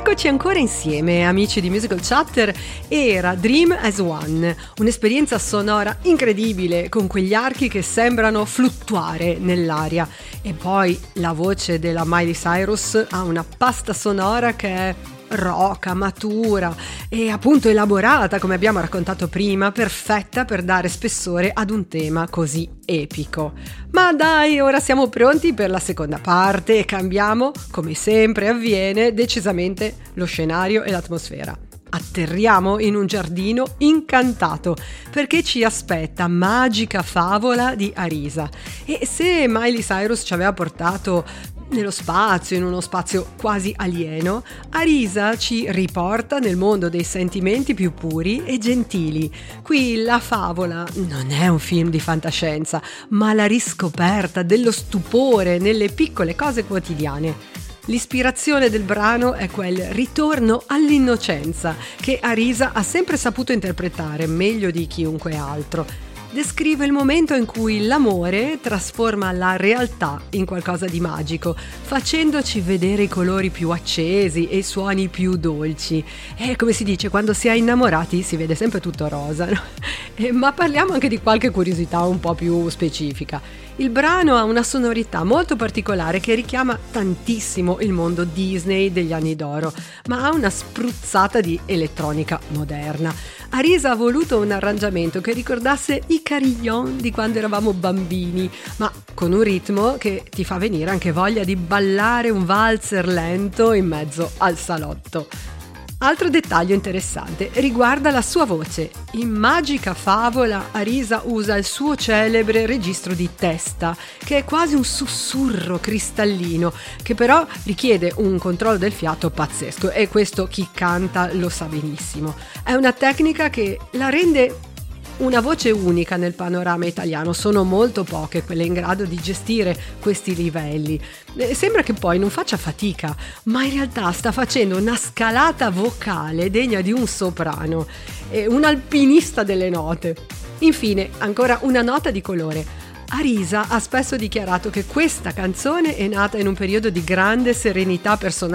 Eccoci ancora insieme, amici di Musical Chatter. Era Dream as One, un'esperienza sonora incredibile con quegli archi che sembrano fluttuare nell'aria. E poi la voce della Miley Cyrus ha una pasta sonora che è roca, matura e appunto elaborata, come abbiamo raccontato prima, perfetta per dare spessore ad un tema così epico. Ma dai, ora siamo pronti per la seconda parte e cambiamo, come sempre avviene, decisamente lo scenario e l'atmosfera. Atterriamo in un giardino incantato perché ci aspetta Magica Favola di Arisa. E se Miley Cyrus ci aveva portato nello spazio, in uno spazio quasi alieno, Arisa ci riporta nel mondo dei sentimenti più puri e gentili. Qui la favola non è un film di fantascienza, ma la riscoperta dello stupore nelle piccole cose quotidiane. L'ispirazione del brano è quel ritorno all'innocenza che Arisa ha sempre saputo interpretare meglio di chiunque altro. Descrive il momento in cui l'amore trasforma la realtà in qualcosa di magico, facendoci vedere i colori più accesi e i suoni più dolci. E come si dice, quando si è innamorati si vede sempre tutto rosa, no? Ma parliamo anche di qualche curiosità un po' più specifica. Il brano ha una sonorità molto particolare che richiama tantissimo il mondo Disney degli anni d'oro, ma ha una spruzzata di elettronica moderna. Arisa ha voluto un arrangiamento che ricordasse i carillon di quando eravamo bambini, ma con un ritmo che ti fa venire anche voglia di ballare un valzer lento in mezzo al salotto. Altro dettaglio interessante riguarda la sua voce. In Magica Favola Arisa usa il suo celebre registro di testa, che è quasi un sussurro cristallino, che però richiede un controllo del fiato pazzesco, e questo chi canta lo sa benissimo. È una tecnica che la rende una voce unica nel panorama italiano. Sono molto poche quelle in grado di gestire questi livelli. Sembra che poi non faccia fatica, ma in realtà sta facendo una scalata vocale degna di un soprano, un alpinista delle note. Infine, ancora una nota di colore. Arisa ha spesso dichiarato che questa canzone è nata in un periodo di grande serenità personale